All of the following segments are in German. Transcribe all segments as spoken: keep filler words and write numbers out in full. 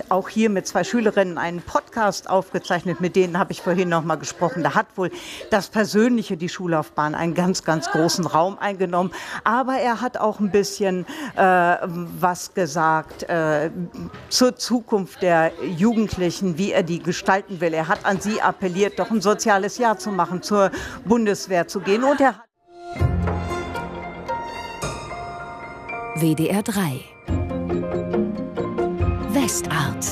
auch hier mit zwei Schülerinnen einen Podcast aufgezeichnet, mit denen habe ich vorhin noch mal gesprochen. Da hat wohl das Persönliche, die Schullaufbahn, einen ganz, ganz großen Raum eingenommen. Aber er hat auch ein bisschen äh, was gesagt äh, zur Zukunft der Jugendlichen, wie er die gestalten will. Er hat an sie appelliert, doch ein soziales Jahr zu machen, zur Bundeswehr zu gehen. Und er hat W D R drei Westart.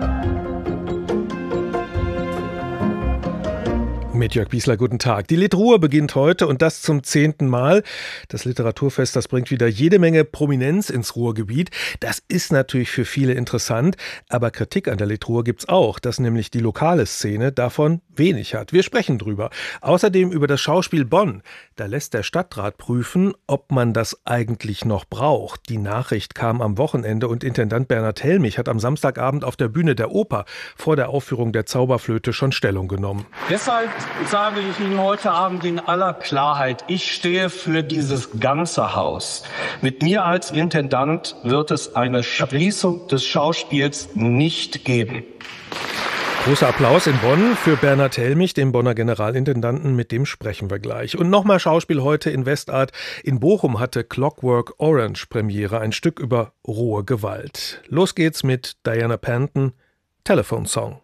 Mit Jörg Biesler, guten Tag. Die Litruhr beginnt heute und das zum zehnten Mal. Das Literaturfest, das bringt wieder jede Menge Prominenz ins Ruhrgebiet. Das ist natürlich für viele interessant, aber Kritik an der Litruhr gibt's auch, dass nämlich die lokale Szene davon wenig hat. Wir sprechen drüber. Außerdem über das Schauspiel Bonn. Da lässt der Stadtrat prüfen, ob man das eigentlich noch braucht. Die Nachricht kam am Wochenende und Intendant Bernhard Helmich hat am Samstagabend auf der Bühne der Oper vor der Aufführung der Zauberflöte schon Stellung genommen. Deshalb sage ich Ihnen heute Abend in aller Klarheit, ich stehe für dieses ganze Haus. Mit mir als Intendant wird es eine Schließung des Schauspiels nicht geben. Großer Applaus in Bonn für Bernhard Helmich, den Bonner Generalintendanten, mit dem sprechen wir gleich. Und nochmal Schauspiel heute in Westart. In Bochum hatte Clockwork Orange Premiere, ein Stück über rohe Gewalt. Los geht's mit Diana Panton, Telephone Song.